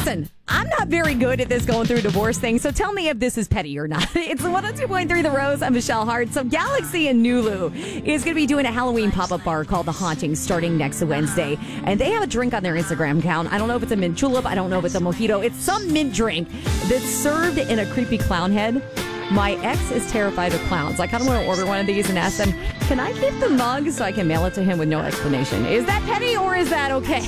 Listen, I'm not very good at this going through divorce thing, so tell me if this is petty or not. It's 102.3 The Rose. I'm Michelle Hart. So Galaxy in Nulu is going to be doing a Halloween pop-up bar called The Haunting starting next Wednesday. And they have a drink on their Instagram account. I don't know if it's a mint julep. I don't know if it's a mojito. It's some mint drink that's served in a creepy clown head. My ex is terrified of clowns. I kind of want to order one of these and ask them, can I keep the mug so I can mail it to him with no explanation? Is that petty or is that okay?